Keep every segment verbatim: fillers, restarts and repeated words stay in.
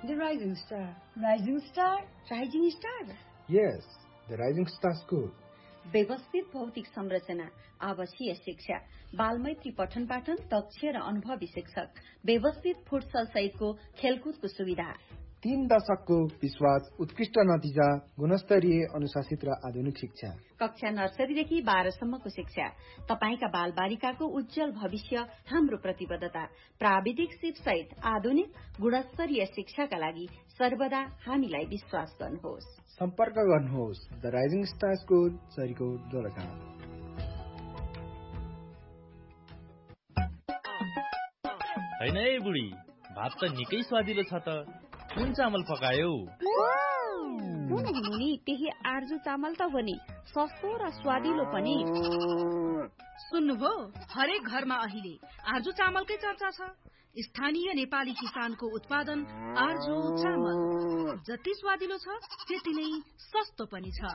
The Rising Star. Rising Star? Rising Star? Yes, the Rising Star School. व्यवस्थित भौतिक संरचना, आवासीय शिक्षा, बालमैत्री पठन पाठन, दक्ष र अनुभवी शिक्षक, व्यवस्थित फुटसल सहितको खेलकुदको सुविधा, तीन दशकको विश्वास, उत्कृष्ट नतिजा, गुणस्तरीय अनुशासित र आधुनिक शिक्षा, कक्षा नर्सरीदेखि बाह्रसम्मको शिक्षा, तपाईका बाल बालिकाको उज्जवल भविष्य हाम्रो प्रतिबद्धता, प्राविधिक सिप सहित आधुनिक गुणस्तरीय शिक्षाका लागि सर्वदा हामीलाई विश्वास गर्नुहोस्। सम्पर्क गर्नुहोस् the rising star school, Charikot, Dolakha. हैन ए बुढी, भात त निकै स्वादिलो छ त। कुन चामल पकायौ? कुन मुनि त्यही आर्जु चामल त हो नि, सस्तो र स्वादिलो पनि। सुन्नुभयो, हरेक घरमा अहिले आर्जु चामलकै चर्चा छ। स्थानीय नेपाली किसानको उत्पादन आर्जु चामल जति स्वादिलो छ त्यति नै सस्तो पनि छ।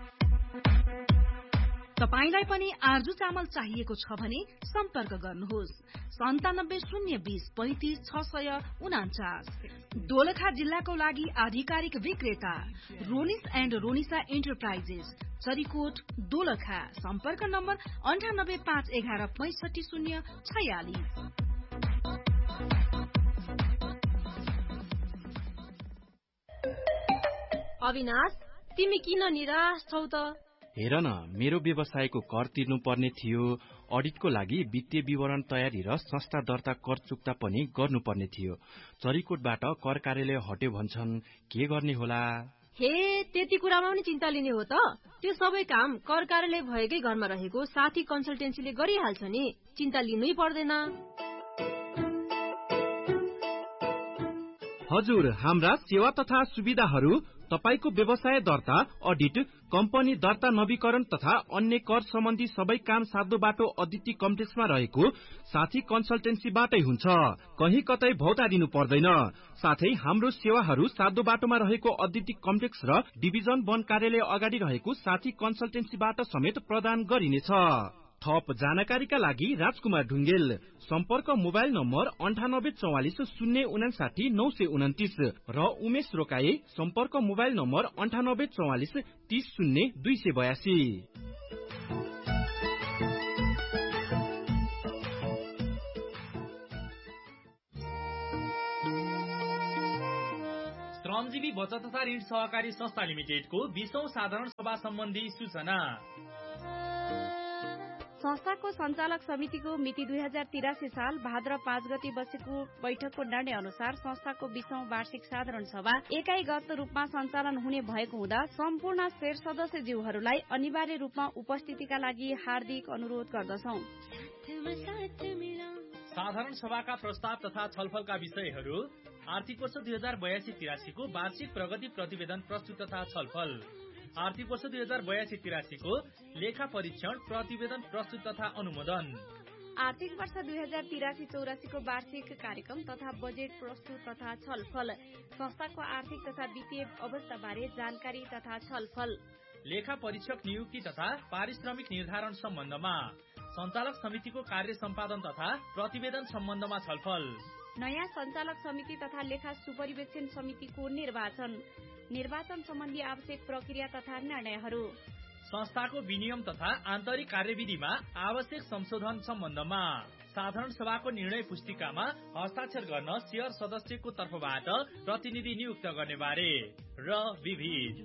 तपाईलाई पनि आर्जु चामल चाहिएको छ भने सम्पर्क गर्नुहोस् सन्तानब्बे शून्य बीस पैंतिस छ सय उनाचास। दोलखा जिल्लाको लागि आधिकारिक विक्रेता रोनिस एण्ड रोनिसा एन्टरप्राइजेस, चरीकोट, दोलखा। सम्पर्क नम्बर अन्ठानब्बे पाँच एघार पैंसठी शून्य छयालिस। अविनाश, तिमी किन निराश छौ त? हेर न, मेरो व्यवसायको कर तिर्नु पर्ने थियो, अडिटको लागि वित्तीय विवरण तयारी र संस्था दर्ता कर चुक्ता पनि गर्नुपर्ने थियो। चरीकोटबाट कर कार्यालय हट्यो भन्छन्, के गर्ने होला? हे, त्यति कुरामा पनि चिन्ता लिने हो त? त्यो सबै काम कर कार्यालय भएकै घरमा रहेको साथी कन्सल्टेन्सीले गरिहाल्छ नि, चिन्ता लिनै पर्दैन। हजुर, हाम्रा सेवा तथा सुविधाहरू तपाईको व्यवसाय दर्ता, अडिट, कम्पनी दर्ता नवीकरण तथा अन्य कर सम्बन्धी सबै काम साध्य बाटो अदिति कम्प्लेक्समा रहेको साथी कन्सल्टेन्सीबाटै हुन्छ। कहीँ कतै भौता दिनु पर्दैन। साथै हाम्रो सेवाहरू साध्य बाटोमा रहेको अदिति कम्प्लेक्स र डिभिजन वन कार्यालय अगाडि रहेको साथी कन्सल्टेन्सीबाट समेत प्रदान गरिनेछ। थप जानकारीका लागि राजकुमार ढुङ्गेल, सम्पर्क मोबाइल नम्बर अन्ठानब्बे चौवालिस शून्य उनासाठी नौ सय उन्तिस र उमेश रोकाए, सम्पर्क मोबाइल नम्बर अन्ठानब्बे चौवालिस तीस शून्य दुई सय बयासी। श्रमजीवी बचत तथा ऋण सहकारी संस्था लिमिटेडको बीसौं साधारण सभा सम्बन्धी सूचना। संस्थाको सञ्चालक समितिको मिति दुई हजार तिरासी साल भाद्र पाँच गते बसेको बैठकको निर्णय अनुसार संस्थाको बीसौं वार्षिक साधारण सभा एकाइगत रूपमा सञ्चालन हुने भएको हुँदा सम्पूर्ण शेर सदस्यज्यूहरूलाई अनिवार्य रूपमा उपस्थितिका लागि हार्दिक अनुरोध गर्दछौं। साधारण सभाका प्रस्ताव तथा छलफलका विषयहरू आर्थिक वर्ष दुई हजार बयासी तिरासीको वार्षिक प्रगति प्रतिवेदन प्रस्तुत तथा छलफल, आर्थिक वर्ष दुई हजार बयासी तिरासीको लेखा परीक्षण प्रतिवेदन प्रस्तुत तथा अनुमोदन, आर्थिक वर्ष दुई हजार तिरासी चौरासीको वार्षिक कार्यक्रम तथा बजेट प्रस्तुत तथा छलफल, संस्थाको आर्थिक तथा वित्तीय अवस्था बारे जानकारी तथा छलफल, लेखा परीक्षक नियुक्ति तथा पारिश्रमिक निर्धारण सम्बन्धमा, सञ्चालक समितिको कार्य सम्पादन तथा प्रतिवेदन सम्बन्धमा छलफल, नयाँ सञ्चालक समिति तथा लेखा सुपरिवेक्षण समितिको निर्वाचन, निर्वाचन सम्बन्धी आवश्यक प्रक्रिया तथा निर्णयहरू, संस्थाको विनियम तथा आन्तरिक कार्यविधिमा आवश्यक संशोधन सम्बन्धमा, साधारण सभाको निर्णय पुस्तिकामा हस्ताक्षर गर्न शेयर सदस्यको तर्फबाट प्रतिनिधि नियुक्त गर्ने बारे र विविध।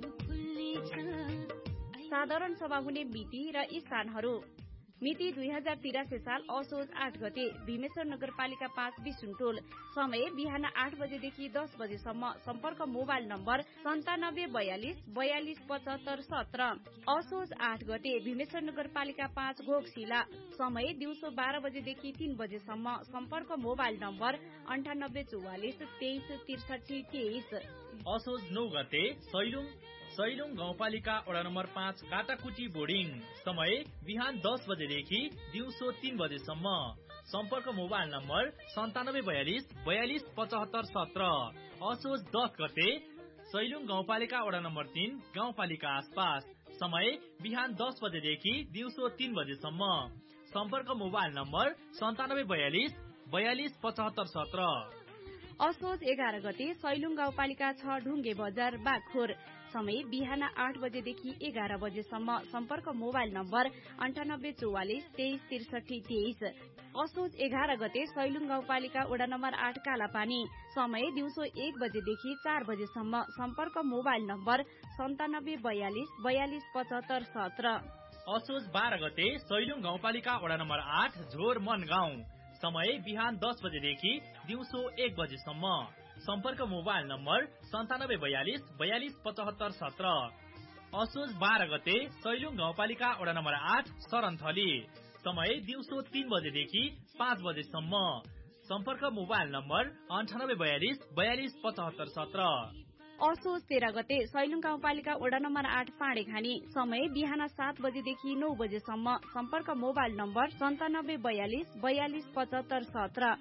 साधारण सभा हुने मिति र स्थानहरू। मिति दुई हजार तिरासी साल असोज आठ गते भीमेश्वर नगरपालिका पाँच बिसुनटोल। समय बिहान आठ बजेदेखि दस बजेसम्म। सम्पर्क मोबाइल नम्बर सन्तानब्बे बयालिस बयालिस पचहत्तर सत्र। असोज आठ गते भीमेश्वर नगरपालिका पाँच घोकशिला। समय दिउँसो बाह्र बजेदेखि तीन बजेसम्म। सम्पर्क मोबाइल नम्बर अन्ठानब्बे चौवालिस तेइस त्रिसठी तेइस। असोज नौ गते सैलुङ सैलुङ गाउँपालिका वडा नम्बर पाँच काटाकुटी बोर्डिङ। समय बिहान दस बजेदेखि दिउँसो तीन बजेसम्म। सम्पर्क मोबाइल नम्बर सन्तानब्बे बयालिस बयालिस पचहत्तर सत्र। असोज दस गते सैलुङ गाउँपालिका वडा नम्बर तीन गाउँपालिका आसपास। समय बिहान दस बजेदेखि दिउँसो तीन बजेसम्म। सम्पर्क मोबाइल नम्बर सन्तानब्बे बयालिस बयालिस पचहत्तर सत्र। असोज एघार गते सैलुङ गाउँपालिका छ ढुङ्गे बजार बागखोर समय बिहान आठ बजेदेखि एघार बजेसम्म सम्पर्क मोबाइल नम्बर अन्ठानब्बे चौवालिस तेइस त्रिसठी तेइस। असोज एघार गते सैलुङ गाउँपालिका वडा नम्बर आठ कालापानी समय दिउँसो एक बजेदेखि चार बजेसम्म सम्पर्क मोबाइल नम्बर सन्तानब्बे बयालिस बयालिस पचहत्तर सत्र। असोज बाह्र गते सैलुङ गाउँपालिका वडा नम्बर आठ झोर मन गाउँ समय बिहान दस बजेदेखि दिउँसो एक बजेसम्म सम्पर्क मोबाइल नम्बर सन्तानब्बे बयालिस बयालिस पचहत्तर सत्र। असोज बाह्र गते सैलुङ गाउँपालिका वडा नम्बर आठ सरनथली समय दिउँसो तीन बजेदेखि पाँच बजेसम्म सम्पर्क मोबाइल नम्बर अन्ठानब्बे बयालिस बयालिस पचहत्तर सत्र। असोज तेह्र गते सैलुङ गाउँपालिका वडा नम्बर आठ पाँडेखानी समय बिहान सात बजेदेखि नौ बजेसम्म सम्पर्क मोबाइल नम्बर सन्तानब्बे बयालिस बयालिस पचहत्तर सत्र।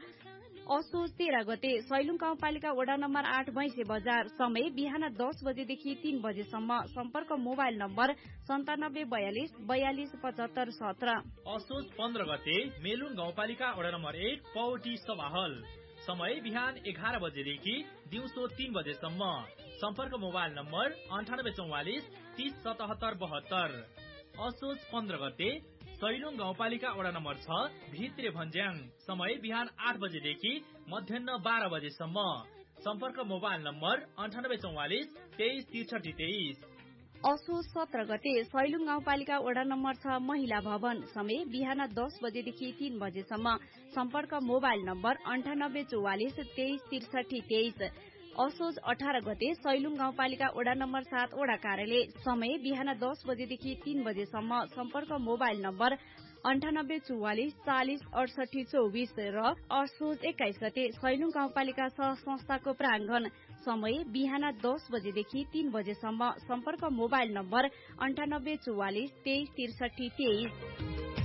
असोज तेह्र गते सैलुङ गाउँपालिका वडा नम्बर आठ भैँसे बजार समय बिहान दस बजेदेखि तीन बजेसम्म सम्पर्क मोबाइल नम्बर सन्तानब्बे बयालिस बयालिस पचहत्तर सत्र। असोज पन्ध्र गते मेलुङ गाउँपालिका वडा नम्बर एक पौटी सभाहल समय बिहान एघार बजेदेखि दिउँसो तीन बजेसम्म सम्पर्क मोबाइल नम्बर अन्ठानब्बे चौवालिस तीस सतहत्तर बहत्तर। असोज पन्ध्र गते सैलुङ गाउँपालिका वडा नम्बर छ भित्रे भन्ज्याङ समय बिहान आठ बजेदेखि मध्याह बाह्र बजेसम्म सम्पर्क मोबाइल नम्बर अन्ठानब्बे चौवालिस तेइस त्रिसठी तेइस। असोज सत्र गते सैलुङ गाउँपालिका वडा नम्बर छ महिला भवन समय बिहान दस बजेदेखि तीन बजेसम्म सम्पर्क मोबाइल नम्बर अन्ठानब्बे चौवालिस तेइस त्रिसठी तेइस। असोज अठार गते सैलुङ गाउँपालिका वडा नम्बर सात वडा कार्यालय समय बिहान दस बजेदेखि तीन बजेसम्म सम्पर्क मोबाइल नम्बर अन्ठानब्बे चौवालिस चालिस अडसठी चौबिस। र असोज एक्काइस गते सैलुङ गाउँपालिका सह संस्थाको प्राङ्गण समय बिहान दस बजेदेखि तीन बजेसम्म सम्पर्क मोबाइल नम्बर अन्ठानब्बे चौवालिस तेइस त्रिसठी तेइस।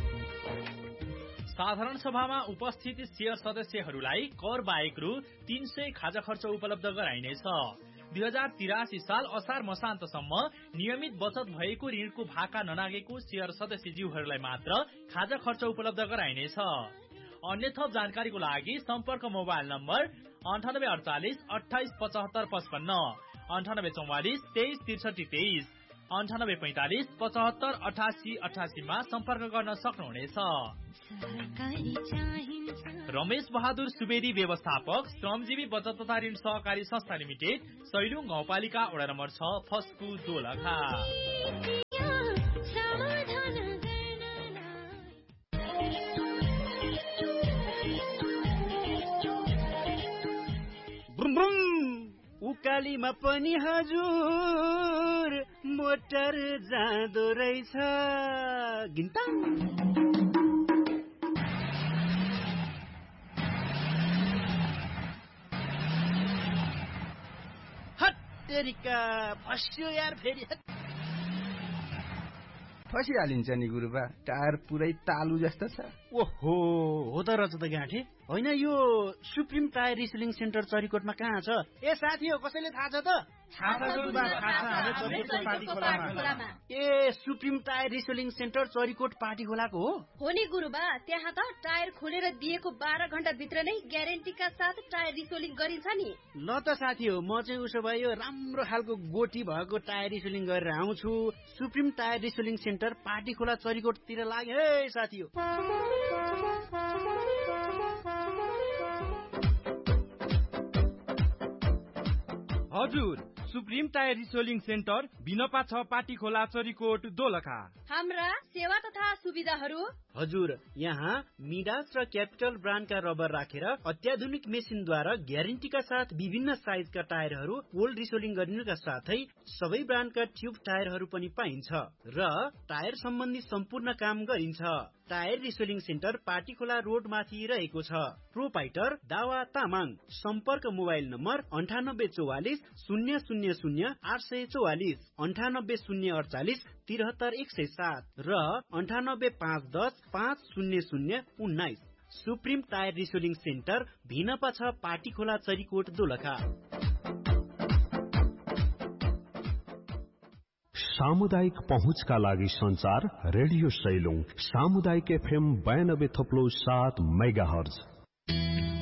साधारण सभामा उपस्थित शेयर सदस्यहरूलाई कर बाहेक रु तीन सय खाजा खर्च उपलब्ध गराइनेछ। दुई हजार तिरासी साल असार मसान्तसम्म नियमित बचत भएको ऋणको भाका ननागेको शेयर सदस्यज्यूहरूलाई मात्र खाजा खर्च उपलब्ध गराइनेछ। अन्य थप जानकारीको लागि सम्पर्क मोबाइल नम्बर अन्ठानब्बे अडचालिस अठाइस पचहत्तर पचपन्न अन्ठानब्बे चौवालिस तेइस त्रिसठी तेइस अन्ठानब्बे पैंतालिस पचहत्तर अठासी अठासीमा सम्पर्क गर्न सक्नुहुनेछ। रमेश बहादुर सुवेदी व्यवस्थापक श्रमजीवी बचत तथा ऋण सहकारी संस्था लिमिटेड सैलुङ गाउँपालिका वडा नम्बर छ फस्कु दोलखा। उकालीमा पनि हजुर मोटर जाँदो रहेछ गिन्ता। हत्तेरिका फस्यो यार फेरि फसिहालिन्छ नि गुरुबा, टायर पुरै तालु जस्तो छ। ओहो हो त रहेछ त गाँठे। होइन यो सुप्रिम टायर रिसेलिङ सेन्टर चरीकोटमा कहाँ छ? ए साथी हो, कसैले थाहा छ त? ए supreme tyre रिसेलिङ centre Charikot party खोलाको हो? हो नि गुरुबा, त्यहाँ त टायर खोलेर दिएको बाह्र घण्टा भित्र नै ग्यारेन्टीका साथ टायर रिसेलिङ गरिन्छ नि। ल त साथी हो, म चाहिँ उसो भए यो राम्रो खालको गोटी भएको टायर रिसेलिङ गरेर आउँछु। सुप्रिम टायर रिसेलिङ सेन्टर पार्टी खोला चरीकोटतिर लाग्यो है साथी हो। हजुर, सुप्रिम टायर रिसेलिङ सेन्टर बिनपा छ पाटी खोला चरीकोट दोलखा। हाम्रा सेवा तथा सुविधाहरू हजुर, यहाँ मिडास र क्यापिटल ब्रान्डका रबर राखेर अत्याधुनिक मेसिनद्वारा ग्यारेन्टीका साथ विभिन्न साइजका टायरहरू पोल रिसेलिङ गरिनुका साथै सबै ब्रान्डका ट्युब टायरहरू पनि पाइन्छ र टायर सम्बन्धी सम्पूर्ण काम गरिन्छ। टायर रिसेलिङ सेन्टर पाटी खोला रोड माथि रहेको छ। प्रोपाइटर दावा तामाङ। सम्पर्क मोबाइल नम्बर अन्ठानब्बे चौवालिस शून्य शून्य शून्य आठ सय चौवालिस अन्ठानब्बे शून्य अडचालिस तिहत्तर एक सय सात र अन्ठानब्बे पाँच दस पाँच शून्य शून्य उन्नाइस। सुप्रिम टायर रिसेलिङ सेन्टर भिनपा छ पाटी खोला चरीकोट दोलखा। सामुदायिक पहुँचका लागि संचार रेडियो सैलुङ सामुदायिक एफएम बयानब्बे थप्लो सात मेगा हर्ज